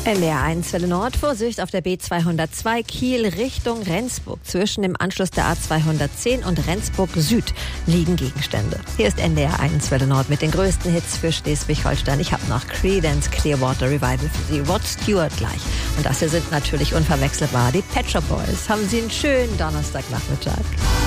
NDR1 Welle Nord, Vorsicht auf der B202 Kiel Richtung Rendsburg. Zwischen dem Anschluss der A210 und Rendsburg Süd liegen Gegenstände. Hier ist NDR1 Welle Nord mit den größten Hits für Schleswig-Holstein. Ich habe noch Creedence Clearwater Revival für Sie, Rod Stewart gleich. Und das hier sind natürlich unverwechselbar die Pet Shop Boys. Haben Sie einen schönen Donnerstagnachmittag.